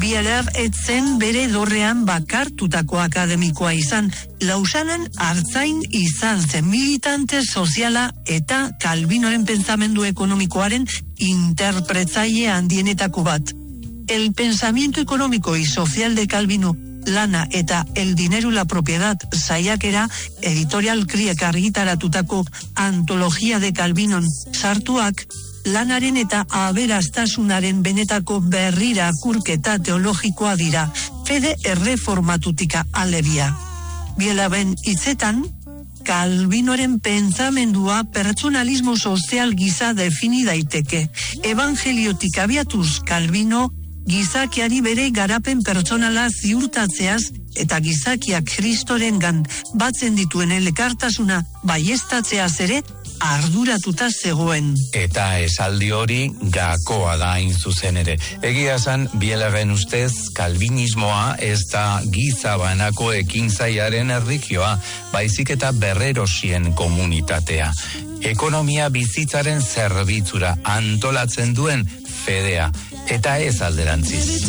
Bieler etzen bere dorrean bakartutako akademikoa izan, Lausanen artzain izan zen militante soziala eta Calvinoren pentsamendu ekonomikoaren interpretzaile handienetako bat. El pensamiento económico y social de Calvino, Lana eta El dinero y la propiedad saiakera editorial Kriek argitaratutako antologia de Calvinon sartuak, lanaren eta aberastasunaren benetako berrirakurketa teologikoa dira, fede erreformatutika alebia. Bielaben hitzetan, Calvinoren pentsamendua pertsonalismo sozial gisa defini daiteke. Evangeliotik abiatuz Calvino gizakiari bere garapen pertsonala ziurtatzeaz eta gizakiak Kristorengan batzen dituen elkartasuna baieztatzeaz ere arduratuta zegoen. Eta esaldi hori gakoa da hain zuzen ere. Egia esan, Bieleren ustez, kalbinismoa ez da giza banako ekintzaiaren erlijioa, baizik eta berrerosien komunitatea. Ekonomia bizitzaren zerbitzura antolatzen duen fedea, eta ez alderantziz.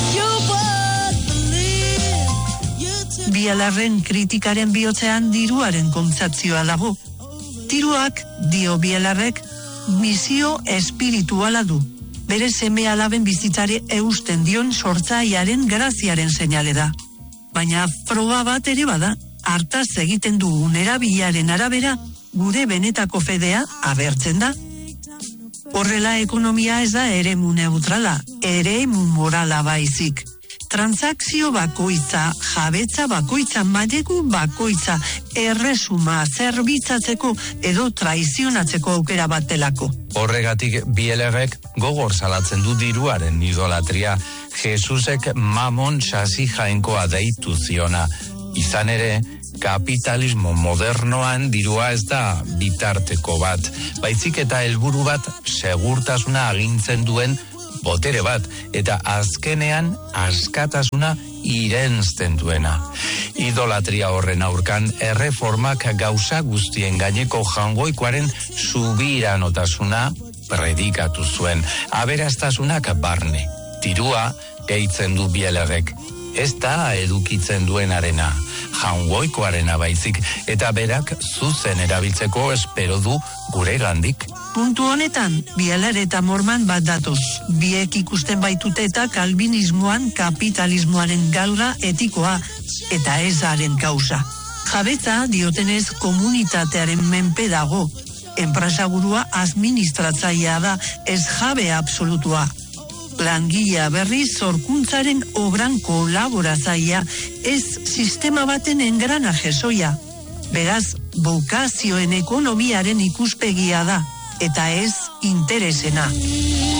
Bielerren kritikaren bihotzean diruaren kontzepzioa dago. Diruak, dio Bielerrek, misio espirituala du. Bere seme alaben bizitzare eusten dion sortzailearen graziaren seinale da. Baina froga bat ere bada, hartaz egiten dugun erabilaren arabera, gure benetako fedea abertzen da. Horrela ekonomia ez da eremu neutrala, eremu morala baizik. Transakzio bakoitza, jabetza bakoitza, mailegu bakoitza, erresuma, zerbitzatzeko edo traizionatzeko aukera bat delako. Horregatik Bielerrek gogor salatzen du diruaren idolatria, Jesusek mamon sasi jainkoa deitu ziona. Izan ere, kapitalismo modernoan dirua ez da bitarteko bat, baizik eta helburu bat segurtasuna agintzen duen botere bat, eta azkenean askatasuna irensten duena. Idolatria horren aurkan erreformak gauza guztien gaineko jangoikoaren subiranotasuna predikatu zuen, aberastasunak barne. Dirua gehitzen du Bielerrek, ez da edukitzen duenarena, jangoikoarena baizik, eta berak zuzen erabiltzeko espero du guregandik. Puntu honetan, Bieler eta Morman bat datoz. Biek ikusten baitute eta kalbinismoan kapitalismoaren galga etikoa eta ezaren kausa. Jabetza diotenez komunitatearen menpe dago. Enpresaburua administratzailea da, ez jabe absolutua. Langilea berriz zorkuntzaren obran kolaboratzailea, ez sistema baten engranaje soia. Beraz, bokazioen ekonomiaren ikuspegia da, eta ez interesena.